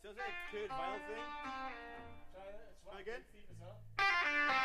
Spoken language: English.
does it a curved vinyl thing? Try that. It's Try again. feet as well.